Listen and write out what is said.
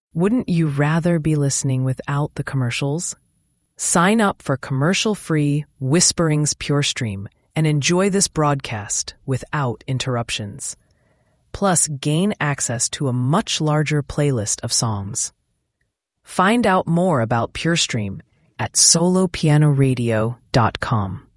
Wouldn't you rather be listening without the commercials? Sign up for commercial-free Whisperings Pure Stream and enjoy this broadcast without interruptions. Plus, gain access to a much larger playlist of songs. Find out more about PureStream at solopianoradio.com.